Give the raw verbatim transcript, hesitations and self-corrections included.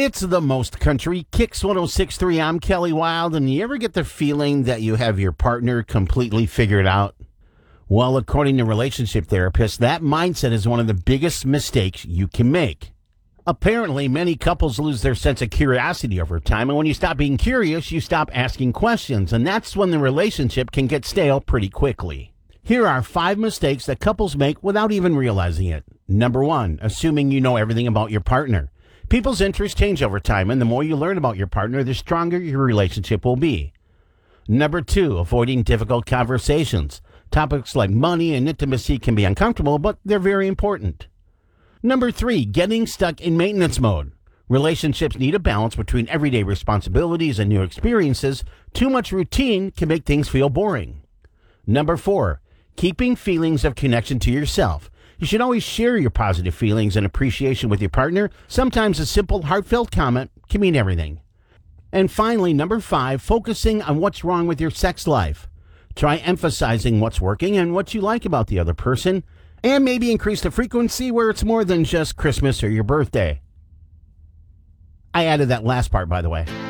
It's the Most Country, Kicks one oh six point three. I'm Kelly Wild, and you ever get the feeling that you have your partner completely figured out? Well, according to relationship therapists, that mindset is one of the biggest mistakes you can make. Apparently, many couples lose their sense of curiosity over time, and when you stop being curious, you stop asking questions, and that's when the relationship can get stale pretty quickly. Here are five mistakes that couples make without even realizing it. Number one, assuming you know everything about your partner. People's interests change over time, and the more you learn about your partner, the stronger your relationship will be. Number two, avoiding difficult conversations. Topics like money and intimacy can be uncomfortable, but they're very important. Number three, getting stuck in maintenance mode. Relationships need a balance between everyday responsibilities and new experiences. Too much routine can make things feel boring. Number four, keeping feelings of connection to yourself. You should always share your positive feelings and appreciation with your partner. Sometimes a simple, heartfelt comment can mean everything. And finally, number five, focusing on what's wrong with your sex life. Try emphasizing what's working and what you like about the other person, and maybe increase the frequency where it's more than just Christmas or your birthday. I added that last part, by the way.